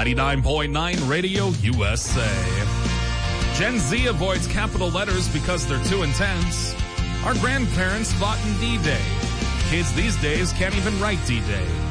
99.9 Radio USA. Gen Z avoids capital letters because they're too intense. Our grandparents fought in D-Day. Kids these days can't even write D-Day.